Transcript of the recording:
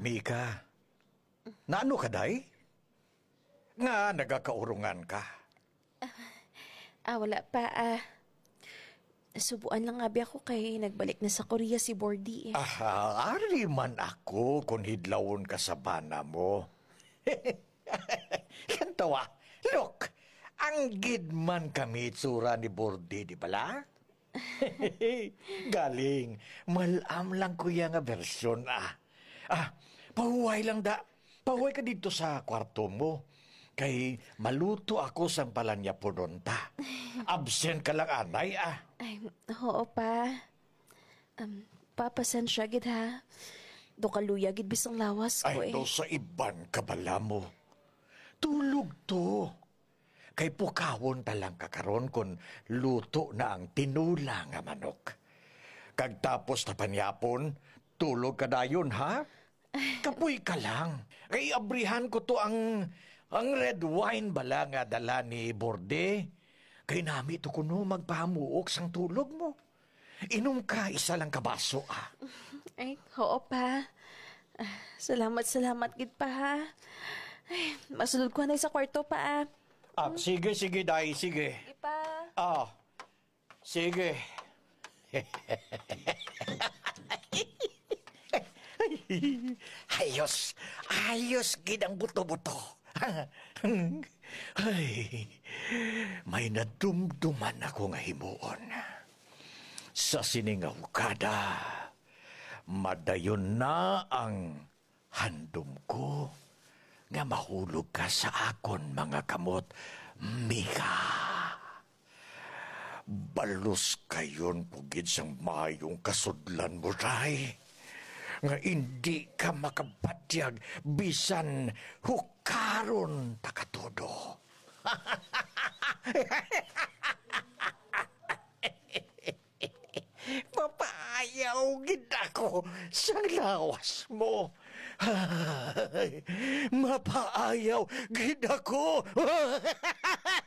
Mika, naano ka day? Nga nagakaurungan ka. Wala pa. Subuan lang nga ako kay nagbalik na sa Korea si Bordy. Ari man ako kung hidlawon ka sa bana mo. Yan tawa. Look, ang gidman kami itsura ni Bordy, di pala? Galing. Malam lang kuya nga versyon pahuway lang da. Pahuway ka dito sa kwarto mo. Kay maluto ako sa palanya punonta. Absent ka lang anay Ay, oo pa. Papasensya gid ha. Do kaluya gid bisang lawas ko Ay, no, sa iban kabala mo. Tulog to. Kay pukawon talang kakaron kon luto na ang tinula nga manok. Kagtapos na panyapon, tulog ka dayon, ha? Kapoy ka lang. Kay abrihan ko to ang red wine bala nga dala ni Borde. Kay nami to kuno magpahamuok sang tulog mo. Inom ka isa lang kabaso, Ay, oo pa. Salamat gid pa ha. Ay, masulod ko na sa kwarto pa Sige, day, sige. Ipa. Sige. Ayos gid ang buto-buto. Ay, may nadumduman ako nga himuon. Sa siningaw kada, madayon na ang handom ko nga mahulog ka sa akon mga kamot, Mika. Balos kayon pugid sang mayong kasudlan mo, Ray. Nga hindi ka makabatyag bisan hukaron takatodo. Papaayaw gid ako sa lawas mo. Ay, mapaayaw gid ako.